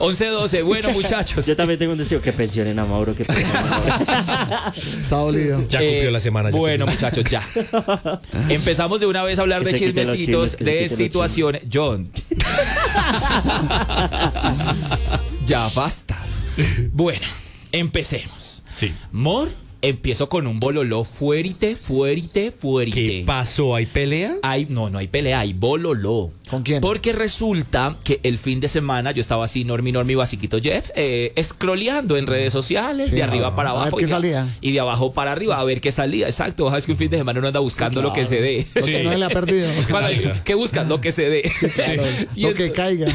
11:12. Bueno, muchachos. Yo también tengo un deseo, que pensionen a Mauro, que pensionen a Mauro. Está dolido. Ya cumplió la semana. Bueno, muchachos, ya. Empezamos de una vez a hablar Que de se quiten los chismecitos, chismes, que se de quiten los situaciones. John. Ya basta. Bueno, empecemos. Sí. Mor, empiezo con un bololó fuerte. ¿Qué pasó? ¿Hay pelea? No hay pelea, hay bololó. ¿Con quién? Porque resulta que el fin de semana yo estaba así, Normi, basiquito Jeff, scrolleando en redes sociales, Sí, de arriba para a ver abajo. qué y salía. Y de abajo para arriba, a ver qué salía. Exacto, es que un fin de semana uno anda buscando lo que se dé. Lo que no se le ha perdido. Bueno, ¿qué buscas? Lo que se dé. Claro, Y lo que ento- caiga.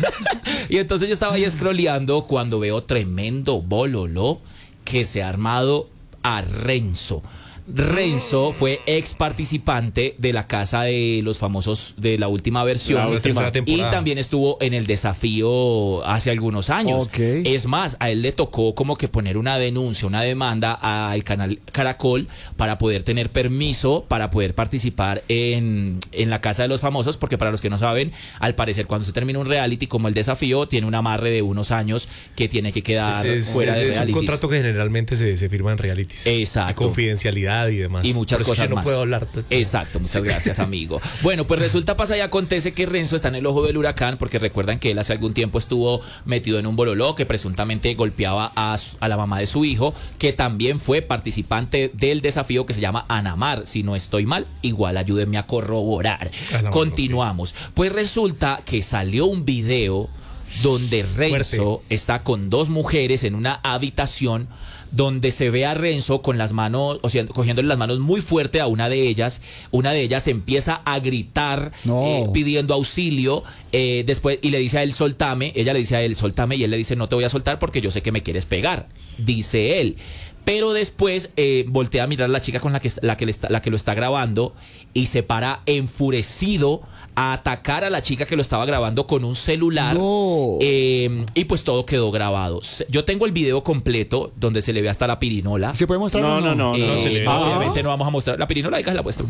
Y entonces yo estaba ahí scrolleando cuando veo tremendo bololó que se ha armado a Renzo. Renzo fue ex participante de la Casa de los Famosos de la última versión. La última Y temporada. también estuvo en el desafío hace algunos años. Ok. Es más, a él le tocó como que poner una denuncia, una demanda al canal Caracol para poder tener permiso para poder participar en la Casa de los Famosos, porque para los que no saben, al parecer cuando se termina un reality como el desafío, tiene un amarre de unos años que tiene que quedar fuera de Es un reality. contrato que generalmente se firma en realities. Exacto. De confidencialidad y demás. Y muchas Por eso cosas yo no más. puedo hablar. Exacto, muchas gracias, amigo. Bueno, pues resulta, pasa y acontece que Renzo está en el ojo del huracán, porque recuerdan que él hace algún tiempo estuvo metido en un bololó que presuntamente golpeaba a la mamá de su hijo, que también fue participante del desafío que se llama Anamar. Si no estoy mal, igual ayúdenme a corroborar. Anamar, Continuamos. Pues resulta que salió un video donde Renzo está con dos mujeres en una habitación donde se ve a Renzo con las manos, o sea, cogiéndole las manos muy fuerte a una de ellas empieza a gritar, No. pidiendo auxilio, después, y le dice a él, soltame, ella le dice a él, soltame, y él le dice, no te voy a soltar porque yo sé que me quieres pegar, dice él. Pero después voltea a mirar a la chica con la que lo está grabando y se para enfurecido a atacar a la chica que lo estaba grabando con un celular. No. Y pues todo quedó grabado. Yo tengo el video completo donde se le ve hasta la pirinola. ¿Se puede mostrar? No, o no, no. se le ve. Obviamente no vamos a mostrar la pirinola, la muestro.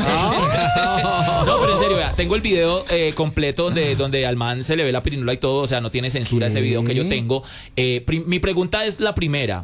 No, pero en serio, vea, tengo el video completo donde al man se le ve la pirinola y todo, o sea, no tiene censura ese video que yo tengo. Mi pregunta es la primera.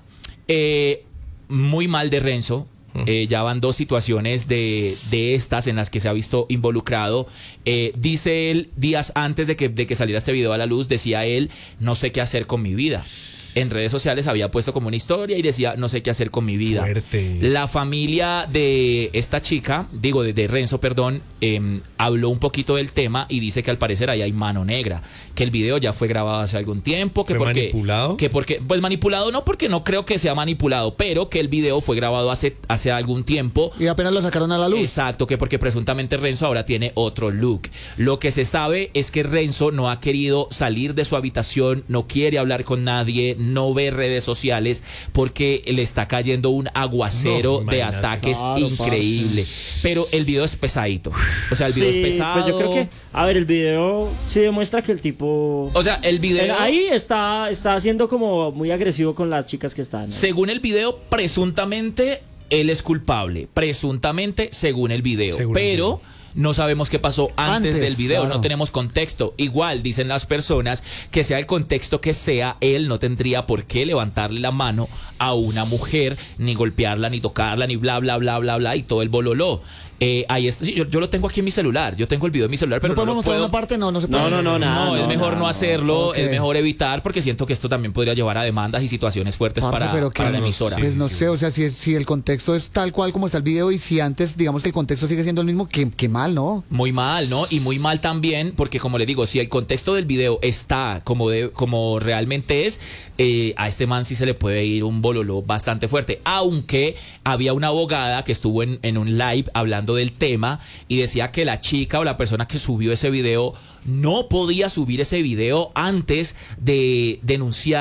Muy mal de Renzo. Ya van dos situaciones de estas en las que se ha visto involucrado. Dice él, días antes de que saliera este video a la luz, decía él, no sé qué hacer con mi vida. En redes sociales había puesto como una historia y decía, no sé qué hacer con mi vida. Fuerte. La familia de esta chica, de Renzo, perdón, habló un poquito del tema y dice que al parecer ahí hay mano negra, que el video ya fue grabado hace algún tiempo, que ¿Fue porque manipulado? que porque pues manipulado no, porque no creo que sea manipulado, pero que el video fue grabado hace algún tiempo. Y apenas lo sacaron a la luz. Exacto, que porque presuntamente Renzo ahora tiene otro look. Lo que se sabe es que Renzo no ha querido salir de su habitación, no quiere hablar con nadie, no ve redes sociales porque le está cayendo un aguacero No, de imagínate. ataques Claro, increíble. Pero el video es pesadito. O sea, el video es pesado. Pues yo creo que, a ver, el video sí demuestra que el tipo... O sea, el video... Ahí está siendo como muy agresivo con las chicas que están. Según el video, presuntamente él es culpable. Presuntamente, según el video. Según el Pero video. no sabemos qué pasó antes del video. claro. No tenemos contexto. Igual, dicen las personas, que sea el contexto que sea, él no tendría por qué levantarle la mano a una mujer, ni golpearla, ni tocarla, ni bla, bla, bla, bla, bla, y todo el bololó. Ahí está. Sí, yo lo tengo aquí en mi celular. Yo tengo el video en mi celular, pero ¿No no podemos lo mostrar puedo. una parte? No se puede. No, nada. No, es mejor nada, no hacerlo, Ok. es mejor evitar, porque siento que esto también podría llevar a demandas y situaciones fuertes Parce, para pero que la no, emisora. Pues no sé, o sea, si el contexto es tal cual como está el video y si antes, digamos que el contexto sigue siendo el mismo, qué mal, ¿no? Muy mal, ¿no? Y muy mal también, porque como le digo, si el contexto del video está como realmente es, a este man sí se le puede ir un bololó bastante fuerte. Aunque había una abogada que estuvo en un live hablando del tema y decía que la chica o la persona que subió ese video no podía subir ese video antes de denunciar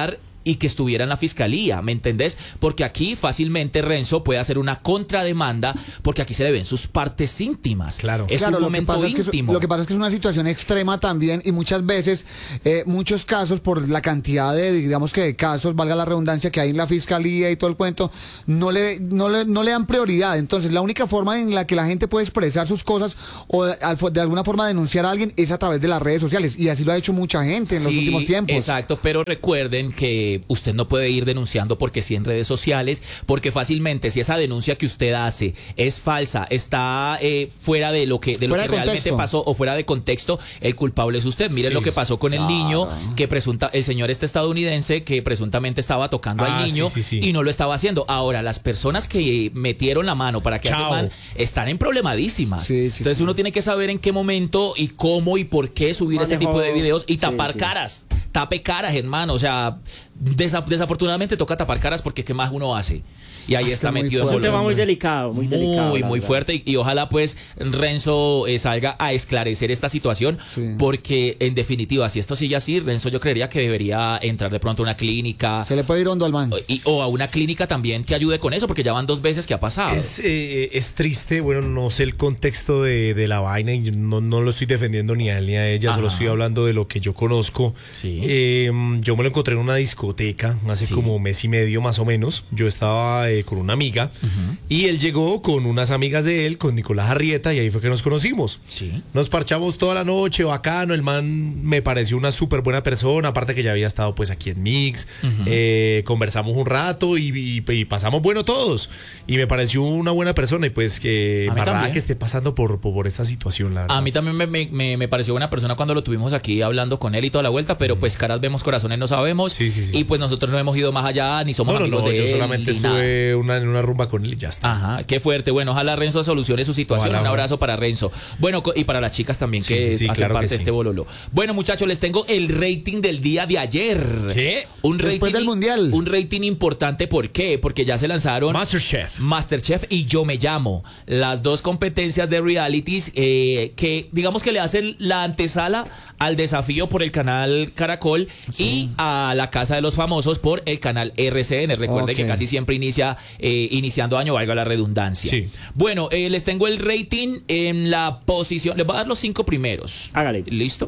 y que estuviera en la fiscalía, ¿me entendés? Porque aquí fácilmente Renzo puede hacer una contrademanda porque aquí se le ven sus partes íntimas. Claro. Es un momento íntimo. Lo que pasa es que es una situación extrema también y muchas veces, muchos casos, por la cantidad de, digamos que de casos, valga la redundancia, que hay en la fiscalía y todo el cuento, no le dan prioridad. Entonces, la única forma en la que la gente puede expresar sus cosas o de alguna forma denunciar a alguien es a través de las redes sociales. Y así lo ha hecho mucha gente en los últimos tiempos. Exacto, pero recuerden que usted no puede ir denunciando porque sí en redes sociales, porque fácilmente si esa denuncia que usted hace es falsa, está fuera de lo que realmente pasó o fuera de contexto, el culpable es usted. Miren lo que pasó con el niño, que el señor estadounidense que presuntamente estaba tocando al niño y no lo estaba haciendo. Ahora, las personas que metieron la mano para que ese man están en problemadísimas. Entonces uno tiene que saber en qué momento y cómo y por qué subir este tipo de videos y tapar caras. Tape caras, hermano. O sea, desafortunadamente toca tapar caras porque ¿qué más uno hace? Y ahí está metido en un tema muy delicado, muy fuerte y ojalá pues Renzo salga a esclarecer esta situación porque en definitiva si esto sigue así, Renzo yo creería que debería entrar de pronto a una clínica. Se le puede ir hondo al man. O a una clínica también que ayude con eso porque ya van 2 veces que ha pasado. Es triste, bueno, no sé el contexto de la vaina y no lo estoy defendiendo ni a él ni a ella, solo estoy hablando de lo que yo conozco. Yo me lo encontré en una discoteca hace como 1 mes y medio más o menos. Yo estaba con una amiga y él llegó con unas amigas de él, con Nicolás Arrieta, y ahí fue que nos conocimos. Nos parchamos toda la noche, bacano, el man me pareció una súper buena persona, aparte que ya había estado pues aquí en Mix, conversamos un rato y pasamos bueno todos, y me pareció una buena persona y pues que embarrada que esté pasando por esta situación, la verdad. A mí también me pareció buena persona cuando lo tuvimos aquí hablando con él y toda la vuelta, pero pues caras vemos, corazones no sabemos, y pues nosotros no hemos ido más allá, ni somos amigos de él. Yo solamente estuve en una rumba con él y ya está. Qué fuerte. Bueno, ojalá Renzo solucione su situación. Un abrazo para Renzo. Bueno, y para las chicas también que hacen parte de este bololo. Bueno, muchachos, les tengo el rating del día de ayer. ¿Qué? Después del Mundial. Un rating importante, ¿por qué? Porque ya se lanzaron Masterchef y Yo Me Llamo. Las 2 competencias de realities que digamos que le hacen la antesala al desafío por el canal Caracol y a la Casa de los Famosos por el canal RCN. Recuerden que casi siempre iniciando año, valga la redundancia. Bueno, les tengo el rating en la posición. Les voy a dar los 5 primeros. Hágale. ¿Listo?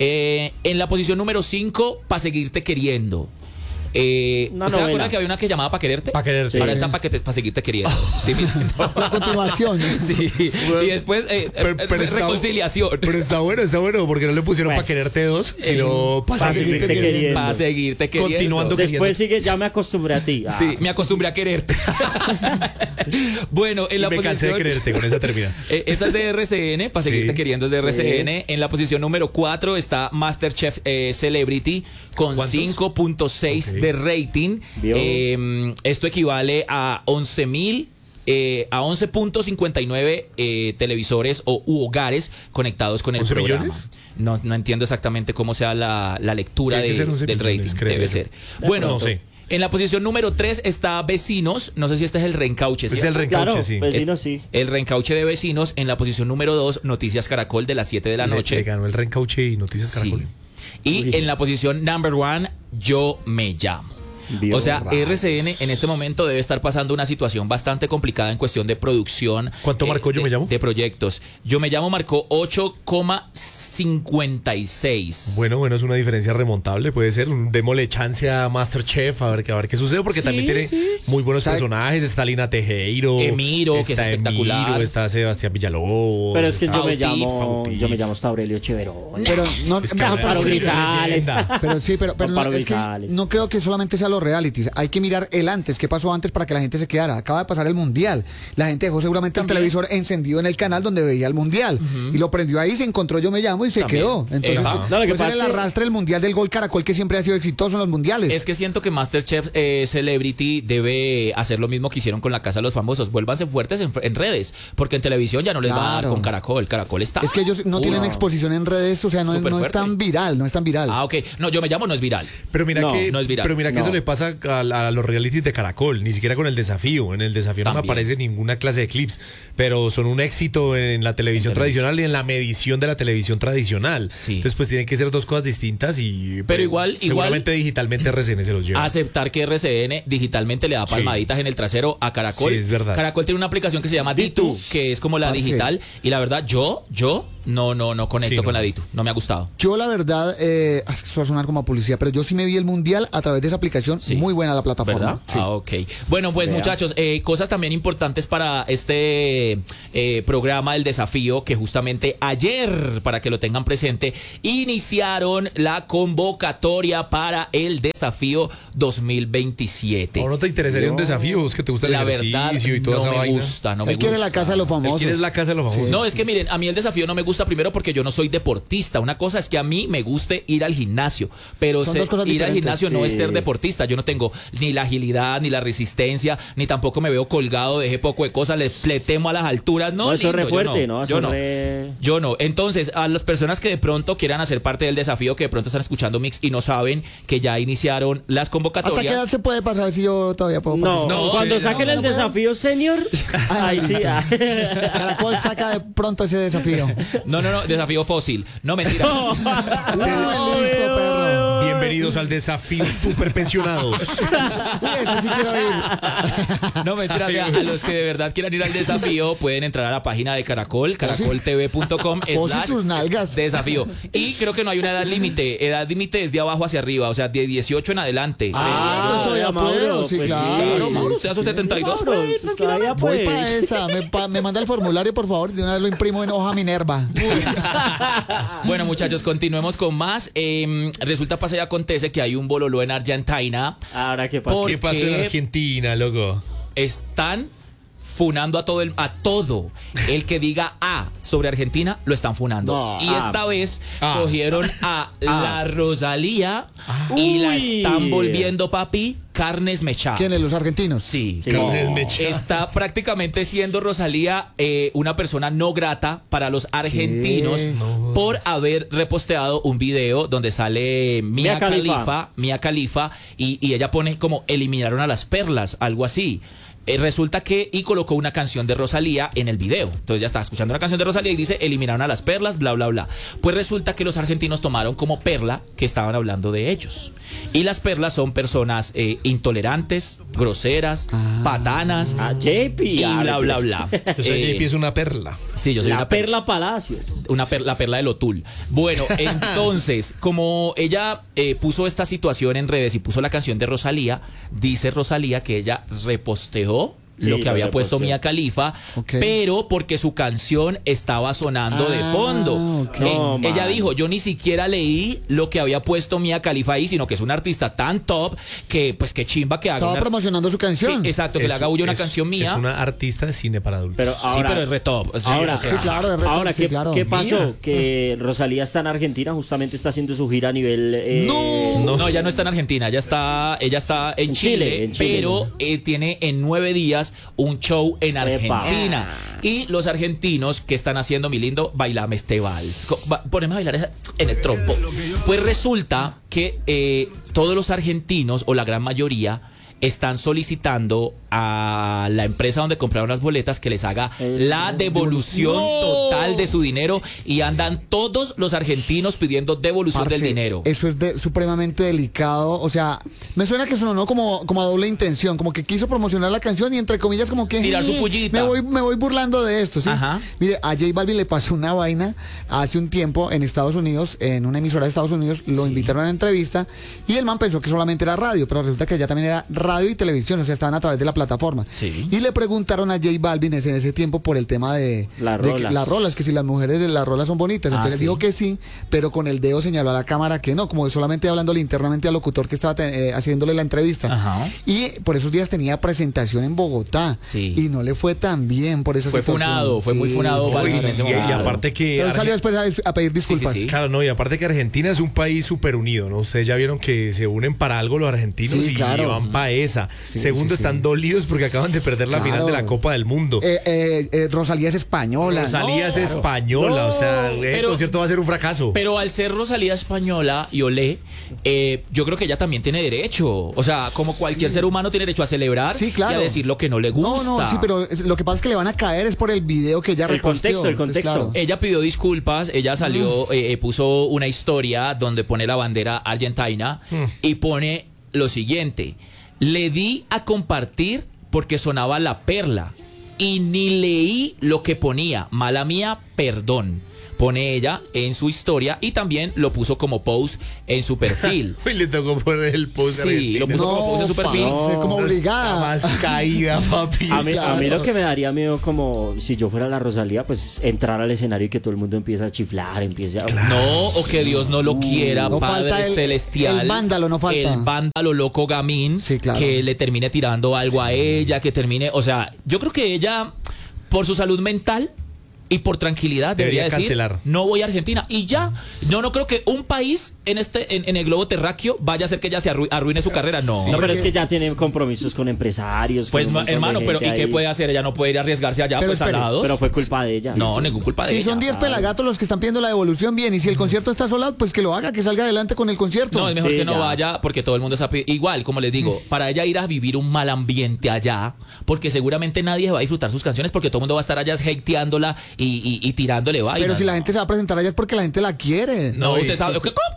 En la posición número 5, Pa' Seguirte Queriendo. ¿Se acuerdan que había una que llamaba Pa' Quererte? Pa' Quererte. Ahora está Paquetes Pa' Seguirte Queriendo. La continuación. Y después reconciliación. Pero está bueno, porque no le pusieron Pa' Quererte 2, sino Pa' Seguirte Queriendo. Pa' Seguirte Queriendo. Continuando después sigue Ya Me Acostumbré a Ti. Sí, me acostumbré a quererte. Bueno, en la posición... Me cansé de quererte, con esa termina. Esa es de RCN, Pa' Seguirte Queriendo es de RCN. En la posición número 4 está Masterchef Celebrity con 5.6 de rating. Esto equivale a 11.59 televisores u hogares conectados con el programa. ¿Millones? No entiendo exactamente cómo sea la lectura del rating. Debe ser. Bueno, no sé. En la posición número 3 está Vecinos. No sé si este es el reencauche. Es el reencauche, claro, sí. Vecinos, sí. El reencauche de Vecinos. En la posición número 2, Noticias Caracol de las 7 de la noche. Le ganó el reencauche y Noticias Caracol. Sí. Y en la posición number 1, Yo Me Llamo. O sea, RCN en este momento debe estar pasando una situación bastante complicada en cuestión de producción. ¿Cuánto marcó Yo Me Llamo? De proyectos. Yo Me Llamo marcó 8,56. Bueno, es una diferencia remontable. Puede ser. Démosle chance a Masterchef a ver qué sucede, porque también tiene muy buenos personajes. Está Lina Tejero. Emiro, que es espectacular. Está Sebastián Villalobos. Pero es que Yo Me Llamo está Aurelio Cheverón. Pero no, Amparo Grisales. Pero no creo que solamente sea los realities. Hay que mirar el antes, qué pasó antes para que la gente se quedara. Acaba de pasar el Mundial. La gente dejó seguramente el televisor encendido en el canal donde veía el Mundial. Y lo prendió ahí, se encontró Yo Me Llamo y se quedó. Entonces, pues el arrastre del Mundial del Gol Caracol, que siempre ha sido exitoso en los mundiales. Es que siento que Masterchef Celebrity debe hacer lo mismo que hicieron con la Casa de los Famosos. Vuélvanse fuertes en redes, porque en televisión ya no les va a dar con Caracol. Caracol está. Es que ellos no tienen exposición en redes, o sea, no es tan viral, Ah, ok. No, Yo Me Llamo no es viral. Pero mira no es viral. Pero mira que eso le le pasa a los realities de Caracol, ni siquiera con el desafío. En el desafío no me aparece ninguna clase de clips, pero son un éxito en la televisión tradicional y en la medición de la televisión tradicional. Sí. Entonces, pues tienen que ser dos cosas distintas y pero igual seguramente digitalmente RCN se los lleva. Aceptar que RCN digitalmente le da palmaditas en el trasero a Caracol. Sí, es verdad. Caracol tiene una aplicación que se llama Ditu, que es como la digital, y la verdad yo no conecto con la Ditu, no me ha gustado. Yo la verdad, eso va a sonar como a publicidad, pero yo sí me vi el Mundial a través de esa aplicación, muy buena la plataforma. ¿Verdad? Sí. Ok. Bueno, pues muchachos, cosas también importantes para este programa del desafío, que justamente ayer, para que lo tengan presente, iniciaron la convocatoria para el desafío 2027. ¿O no te interesaría un desafío? Es que te gusta el ejercicio y toda esa vaina. No me gusta. Él quiere la casa de los famosos. Él quiere la casa de los famosos. No, es que miren, a mí el desafío no me gusta primero porque yo no soy deportista. Una cosa es que a mí me guste ir al gimnasio, pero Son dos cosas ir al diferentes. gimnasio no es ser deportista. Yo no tengo ni la agilidad, ni la resistencia, ni tampoco me veo colgado, dejé poco de cosas, le temo a las alturas. No, eso es re lindo, fuerte, ¿no? Yo no. Entonces, a las personas que de pronto quieran hacer parte del desafío, que de pronto están escuchando Mix y no saben que ya iniciaron las convocatorias. ¿Hasta qué edad se puede pasar si yo todavía puedo pasar? No, cuando saquen el desafío senior, ahí sí. Caracol saca de pronto ese desafío. No, desafío fósil. No, mentira. Listo, perro. Bienvenidos al desafío superpensionados. Ese sí quiero ir. No, mentira, a los que de verdad quieran ir al desafío pueden entrar a la página de Caracol, caracoltv.com sus nalgas. desafío. Y creo que no hay una edad límite. Edad límite es de abajo hacia arriba, o sea, de 18 en adelante. Pues todavía puedo, sí, claro. Claro, Sí. Mauro, sea sus 72. Mauro, pues todavía Voy pues. para esa. Me manda el formulario, por favor. De una vez lo imprimo en hoja Minerva. Bueno, muchachos, continuemos con más. Resulta, pasa y acontece que hay un bololó en Argentina. Ahora, ¿qué pasó? ¿Qué pasó en Argentina, loco? Están funando a todo el que diga A sobre Argentina, lo están funando. No. Y esta vez cogieron a la Rosalía y la Uy. están volviendo, papi, carnes mechadas. ¿Quiénes? ¿Los argentinos? Sí. Carnes mechadas. Está prácticamente siendo Rosalía una persona no grata para los argentinos por haber reposteado un video donde sale Mia Khalifa y ella pone como eliminaron a las perlas, algo así. Resulta que y colocó una canción de Rosalía en el video. Entonces ya estaba escuchando una canción de Rosalía y dice eliminaron a las perlas, bla bla bla. Pues resulta que los argentinos tomaron como perla que estaban hablando de ellos. Y las perlas son personas intolerantes, groseras, patanas JP. y bla bla bla. O sea, JP es una perla. Sí, yo soy La una Perla Palacio. la perla del Otul. Bueno, entonces, como ella puso esta situación en redes y puso la canción de Rosalía, dice Rosalía que ella reposteó lo que había puesto Mia Khalifa, pero porque su canción estaba sonando de fondo. Ella dijo, yo ni siquiera leí lo que había puesto Mia Khalifa ahí, sino que es un artista tan top que pues qué chimba que haga. Estaba promocionando su canción. Exacto, que le haga bulla una canción mía. Es una artista de cine para adultos. Pero ahora, sí, pero es re top. Sí, ahora, o sea, Sí, claro, es ahora sí, claro. ¿qué pasó? Mía. Que Rosalía está en Argentina, justamente está haciendo su gira a nivel... No, ella no está en Argentina, ella está en Chile, pero tiene en 9 días un show en Argentina. Y los argentinos, ¿qué están haciendo, mi lindo? Bailame este vals. Poneme a bailar en el trompo. Pues resulta que todos los argentinos, o la gran mayoría, están solicitando a la empresa donde compraron las boletas que les haga la devolución total de su dinero y andan todos los argentinos pidiendo devolución del dinero. Eso es supremamente delicado. O sea, me suena que sonó como a doble intención, como que quiso promocionar la canción y entre comillas como que tirar su pullita. Me voy burlando de esto, ¿sí? Ajá. Mire, a J Balvin le pasó una vaina hace un tiempo en Estados Unidos, en una emisora de Estados Unidos, lo invitaron a una entrevista y el man pensó que solamente era radio, pero resulta que allá también era radio y televisión, o sea, estaban a través de la plataforma. Sí. Y le preguntaron a J Balvin en ese tiempo por el tema de las rolas, que si las mujeres de las rolas son bonitas. Entonces él dijo que sí, pero con el dedo señaló a la cámara que no, como solamente hablándole internamente al locutor que estaba haciéndole la entrevista. Ajá. Y por esos días tenía presentación en Bogotá. Sí. Y no le fue tan bien por esa situación. Fue muy funado Balvin en ese momento. Y aparte que... Pero él salió después a pedir disculpas. Sí. Claro, no, y aparte que Argentina es un país súper unido, ¿no? Ustedes ya vieron que se unen para algo los argentinos Sí, y claro. van para esa. Sí, Segundo, sí. están dolidos porque acaban de perder la final de la Copa del Mundo. Rosalía es española. Rosalía es española, o sea, el concierto va a ser un fracaso. Pero al ser Rosalía española y Olé, yo creo que ella también tiene derecho. O sea, como cualquier ser humano tiene derecho a celebrar Sí, claro. y a decir lo que no le gusta. No, sí, pero lo que pasa es que le van a caer es por el video que ella El reposteó. contexto, el Entonces, contexto. claro. Ella pidió disculpas, ella salió, puso una historia donde pone la bandera argentina y pone lo siguiente: le di a compartir porque sonaba La Perla y ni leí lo que ponía, mala mía, perdón. Pone ella en su historia y también lo puso como post en su perfil. Uy, le tocó poner el post de Sí, lo puso como post en su perfil. parce, como Está obligada. más caída, papi. A mí claro. lo que me daría miedo, como si yo fuera la Rosalía, pues entrar al escenario y que todo el mundo empiece a chiflar, empiece a... No, o que Dios no lo quiera, no Padre falta el- Celestial. el vándalo, no falta. El vándalo loco gamín, Sí, claro. que le termine tirando algo a ella, que termine, o sea, yo creo que ella, por su salud mental y por tranquilidad, debería decir, cancelar. no voy a Argentina. Y ya, yo no creo que un país en el globo terráqueo vaya a hacer que ella se arruine su carrera, no. No, pero es que ya tiene compromisos con empresarios. Pues, con un montón de hermano, pero ¿y gente qué ahí. puede hacer? Ella no puede ir a arriesgarse allá, Pero pues al espere, lado. Pero fue culpa de ella. No, ningún culpa de Si ella. son 10 pelagatos los que están pidiendo la devolución, bien. Y si el concierto está soldado, pues que lo haga, que salga adelante con el concierto. No, es mejor Sí, que no ya. vaya porque todo el mundo está igual, como les digo, para ella ir a vivir un mal ambiente allá, porque seguramente nadie va a disfrutar sus canciones porque todo el mundo va a estar allá hateándola y tirándole vainas. Pero si la gente se va a presentar allá es porque la gente la quiere. No, usted sabe.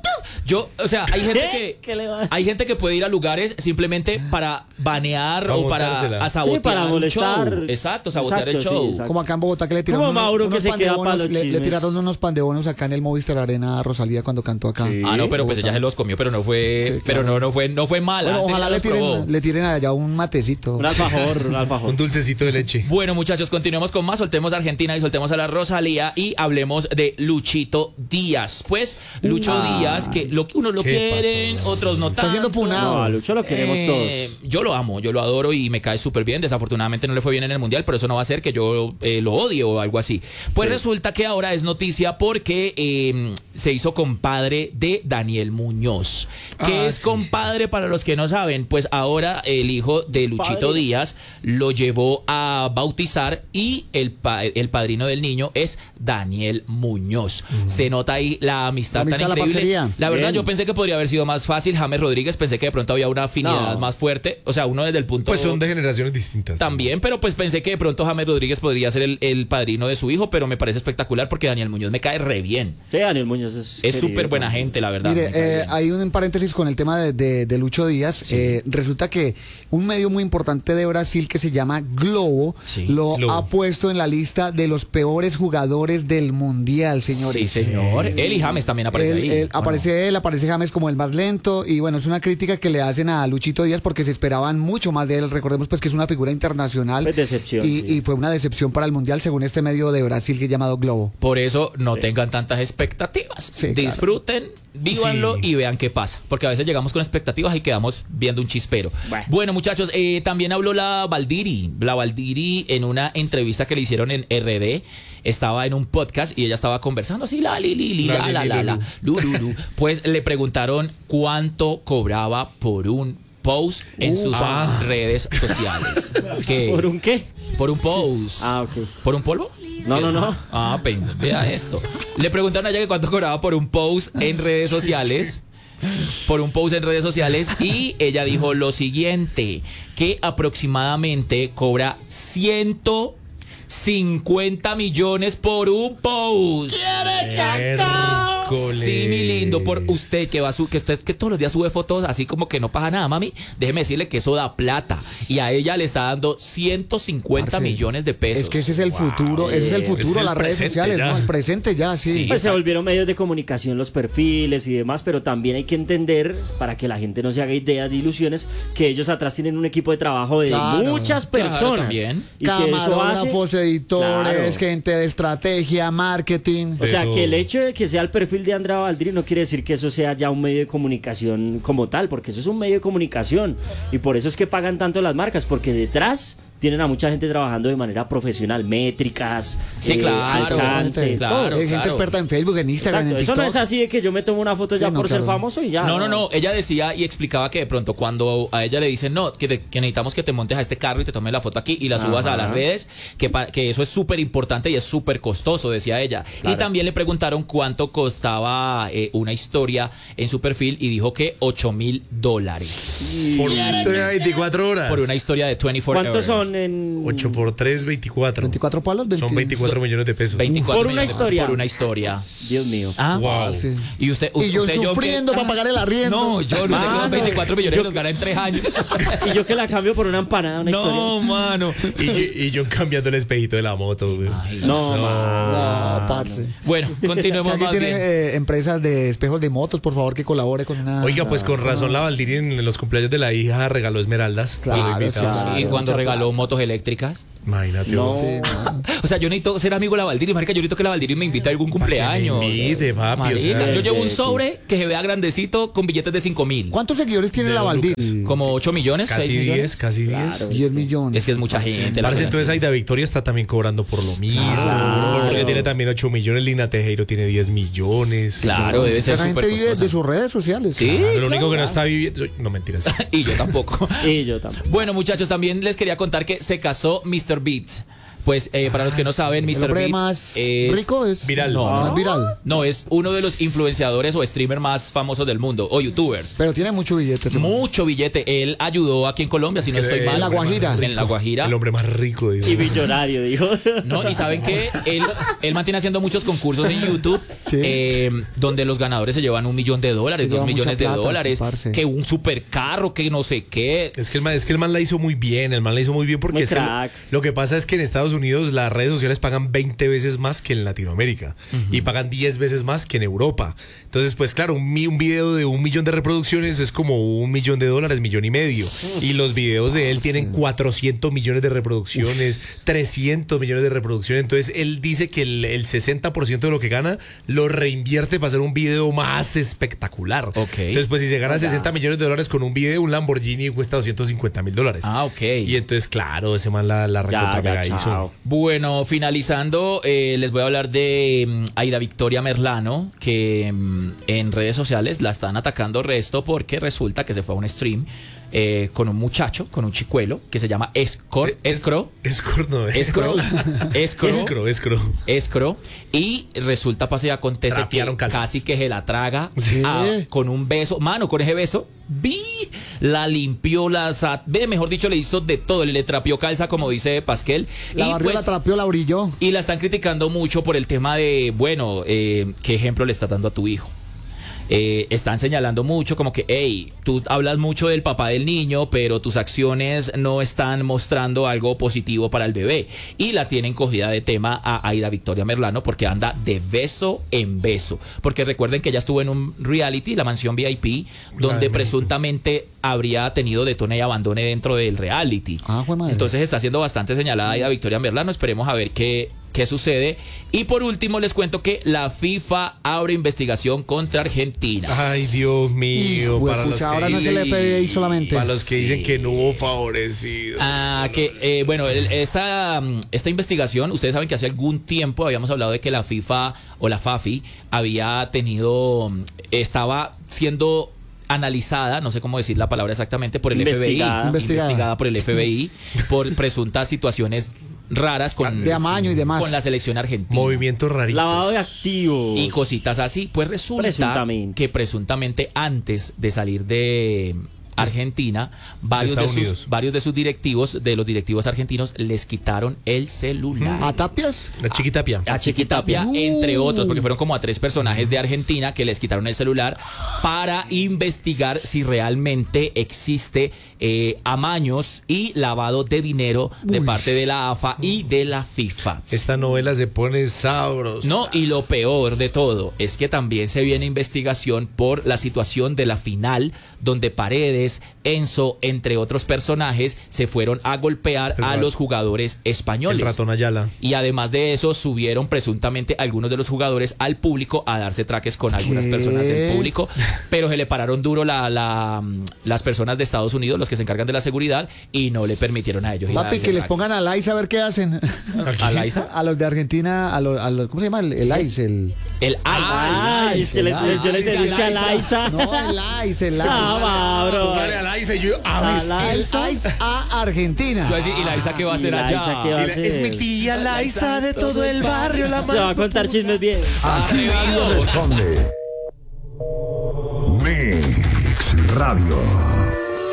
Yo, o sea, hay gente ¿Qué? ¿Qué le va? hay gente que puede ir a lugares simplemente para banear Para o para montársela. sabotear Sí, para un molestar. show. Exacto, sabotear Exacto, el sí, show. exacto. Como acá en Bogotá que le tiraron Como Mauro, unos que se queda pandebonos, pa' los le chismes. tiraron unos pandebonos acá en el Movistar Arena a Rosalía cuando cantó acá. Sí. Ah, no, pero pues Bogotá. ella se los comió, pero no fue, Sí, pero claro. no fue mala. Bueno, antes ojalá ya los probó. le tiren allá un matecito. Un alfajor, un alfajor. Un dulcecito de leche. Bueno, muchachos, continuemos con más. Soltemos a Argentina y soltemos a la Rosalía y hablemos de Luchito Díaz. Pues Lucho Díaz, que unos lo ¿Qué quieren, otros no Está tanto. siendo funado. No, a Lucho lo queremos todos. Yo lo amo, yo lo adoro y me cae súper bien. Desafortunadamente no le fue bien en el Mundial, pero eso no va a hacer que yo lo odie o algo así. Pues resulta que ahora es noticia porque se hizo compadre de Daniel Muñoz. ¿Qué es compadre para los que no saben? Pues ahora el hijo de Luchito Padre. Díaz lo llevó a bautizar y el padrino del niño es Daniel Muñoz. Se nota ahí la amistad La tan amistad, la increíble. parcería. La verdad, Bien. yo pensé que podría haber sido más fácil. James Rodríguez, pensé que de pronto había una afinidad No. más fuerte. O sea, uno desde el punto. Pues son de generaciones distintas. También, pero pues pensé que de pronto James Rodríguez podría ser el padrino de su hijo, pero me parece espectacular porque Daniel Muñoz me cae re bien. Sí, Daniel Muñoz Es querido súper buena también. gente, la verdad. me cae Mire, bien. hay un paréntesis con el tema de Lucho Díaz. Resulta que un medio muy importante de Brasil que se llama Globo Sí, lo Globo. ha puesto en la lista de los peores jugadores del mundial, señores. Sí, señor. Él y James también aparece ahí. Aparece James como el más lento y bueno, es una crítica que le hacen a Luchito Díaz porque se esperaban mucho más de él. Recordemos pues que es una figura internacional Pues decepción, y, sí. y fue una decepción para el mundial según este medio de Brasil que es llamado Globo. Por eso no tengan tantas expectativas. Sí, claro. Disfruten, vívanlo Sí. y vean qué pasa. Porque a veces llegamos con expectativas y quedamos viendo un chispero. Bueno. Muchachos, también habló la Valdiri. La Valdiri en una entrevista que le hicieron en RD. Estaba en un podcast y ella estaba conversando así, la lu. Pues le preguntaron cuánto cobraba por un post en sus redes sociales. ¿Qué? ¿Por un qué? Por un post. Ah, ok. ¿Por un polvo? No. Ah, vea eso. Le preguntaron a ella que cuánto cobraba por un post en redes sociales. Por un post en redes sociales. Y ella dijo lo siguiente: que aproximadamente cobra 150 millones por un post. Sí, mi lindo, por usted que que todos los días sube fotos así como que no pasa nada, mami. Déjeme decirle que eso da plata. Y a ella le está dando 150 Parce, millones de pesos. Es que ese es el futuro, ese es el futuro, Es el las redes presente sociales, ya. ¿no? El presente ya, sí. Sí. Pues se volvieron medios de comunicación los perfiles y demás, pero también hay que entender, para que la gente no se haga ideas de ilusiones, que ellos atrás tienen un equipo de trabajo de Claro. muchas Claro, personas. también. Y que eso hace... Camarógrafos, editores, Claro. gente de estrategia, marketing. O sea, Pero- que el hecho de que sea el perfil de Andrea Valdiri no quiere decir que eso sea ya un medio de comunicación como tal, porque eso es un medio de comunicación. Y por eso es que pagan tanto las marcas, porque detrás tienen a mucha gente trabajando de manera profesional, métricas, Sí, claro, alcance, claro. todo. Gente experta en Facebook, en Instagram, Exacto, en eso TikTok. no es así de que yo me tomo una foto ya Sí, no, por ser claro. famoso y ya. No, ella decía y explicaba que de pronto cuando a ella le dicen, no, que necesitamos que te montes a este carro y te tomes la foto aquí y la subas a las redes, que eso es súper importante y es súper costoso, decía ella. Claro. Y también le preguntaron cuánto costaba una historia en su perfil y dijo que $8,000. Por una historia de 24 horas. Por una historia de 24 ¿Cuántos hours. son en 8 por 3, 24. 24 palos, Son 24 millones de pesos. 24 Por una millones historia. Por una historia. Dios mío. Ah, Wow. Sí. Y usted, Y yo usted, sufriendo que- para pagar el arriendo. No, yo no sé que Mano, son 24 millones los gana en 3 años. Y yo que la cambio por una empanada, una No, mano. Y yo cambiando el espejito de la moto, güey. historia. No, mano. No, parce. Bueno, Si continuemos alguien más tiene bien. empresas de espejos de motos, por favor, que colabore con una... Oiga, pues con razón la Valdiri en los cumpleaños de la hija regaló esmeraldas. Claro, Lo invitamos. sí, claro. Y cuando mucha regaló motos eléctricas. Imagínate. No. vos. Sí, no. O sea, yo necesito ser amigo de la Valdiri, marica. Yo necesito que la Valdiri me invite a algún cumpleaños. Me invite, papi, o Marica, sea, yo llevo un sí. sobre que se vea grandecito con billetes de 5,000. ¿Cuántos seguidores tiene De la dos Valdiri? Como 8 millones, 6 Casi millones. 10, casi 10. Claro. 10 millones. Es que es mucha gente. la Parce, verdad, entonces sí. Aida Victoria está también cobrando por lo mismo. Claro. Porque tiene también 8 millones, Lina Tejero tiene 10 millones. Claro, debe ser Esa gente súper vive costosa. de sus redes sociales. Sí. Claro, lo único que no está viviendo. No, mentiras. Y yo tampoco. Y yo tampoco. Bueno, muchachos, también les quería contar que se casó Mr. Beats. Pues para los que no saben, El Mr. hombre Beats más es rico es... Viral. No, Más viral. No, es uno de los influenciadores o streamers más famosos del mundo, o youtubers. Pero tiene mucho billete. ese man. Mucho billete. Él ayudó aquí en Colombia, si no que estoy el mal. En La Guajira. En La Guajira. El hombre más rico, digo. Y millonario, dijo. No, y saben que él mantiene haciendo muchos concursos en YouTube Sí. donde los ganadores se llevan $1 millón, Se 2 lleva millones mucha plata, de dólares, sí, parce. que un supercarro, que no sé qué. Es que el man la hizo muy bien, porque Muy es que crack. lo que pasa es que en Estados Unidos las redes sociales pagan 20 veces más que en Latinoamérica y pagan 10 veces más que en Europa. Entonces, pues claro, un video de 1 millón de reproducciones es como $1 millón, $1,5 millones. Y los videos de él tienen 400 millones de reproducciones, 300 millones de reproducciones. Entonces, él dice que el 60% de lo que gana lo reinvierte para hacer un video más espectacular. Ok. Entonces, pues si se gana 60 millones de dólares con un video, un Lamborghini cuesta $250,000. Ah, ok. Y entonces, claro, ese man la recontra mega hizo. chao. Bueno, finalizando, les voy a hablar de Aida Victoria Merlano, que en redes sociales la están atacando resto porque resulta que se fue a un stream con un muchacho, con un chicuelo, que se llama Escro, y resulta, pasa y acontece que Rapearon calzas. casi que se la traga Sí. con un beso, mano, con ese beso, la limpió, mejor dicho, le hizo de todo, le trapeó calza, como dice Pasquel. La y barrió, pues, la trapeó, la brilló. y la están criticando mucho por el tema de, bueno, qué ejemplo le estás dando a tu hijo. Están señalando mucho como que, hey, tú hablas mucho del papá del niño, pero tus acciones no están mostrando algo positivo para el bebé. Y la tienen cogida de tema a Aida Victoria Merlano porque anda de beso en beso. Porque recuerden que ella estuvo en un reality, La Mansión VIP, donde presuntamente habría tenido detone y abandone dentro del reality. Ah, jue madre. Entonces está siendo bastante señalada Aida Victoria Merlano. Esperemos a ver qué sucede. Y por último les cuento que la FIFA abre investigación contra Argentina. Ay, Dios mío. Hijo de Para los pucha, que ahora no es el dicen- FBI solamente. Para los que Sí. dicen que no hubo favorecido. Bueno, esta investigación, ustedes saben que hace algún tiempo habíamos hablado de que la FIFA o la FAFI estaba siendo analizada, no sé cómo decir la palabra exactamente, por el Investigada. FBI, investigada por el FBI por presuntas situaciones raras De amaño y demás. con la selección argentina. Movimientos raritos. Lavado de activos. Y cositas así. Pues resulta Presuntamente. que presuntamente antes de salir de Argentina, varios de sus directivos, de los directivos argentinos, les quitaron el celular. ¿A Tapias? La Chiquitapia. A Chiquitapia, entre otros, porque fueron como a 3 personajes de Argentina que les quitaron el celular para investigar si realmente existe amaños y lavado de dinero de parte de la AFA y de la FIFA. Esta novela se pone sabrosa. No, y lo peor de todo es que también se viene investigación por la situación de la final donde Paredes Andrés, Enzo, entre otros personajes, se fueron a golpear a los jugadores españoles. El ratón Ayala. Y además de eso, subieron presuntamente algunos de los jugadores al público a darse traques con algunas personas del público, pero se le pararon duro las personas de Estados Unidos, los que se encargan de la seguridad, y no le permitieron a ellos. Papi, que les pongan a Laiza a ver qué hacen. ¿A Laiza? A los de Argentina, a los ¿cómo se llama? El ICE, El es que yo le decía que a Laiza. No, el ICE, el ICE. Bro. Póngale a Laiza y yo, El ICE a Argentina. Yo decía, ¿y Laiza qué va a hacer Laiza, ¿qué va a allá? hacer? es mi tía Laiza de todo el barrio, la Se va a contar chismes bien. Aquí nadie responde. Mix Radio.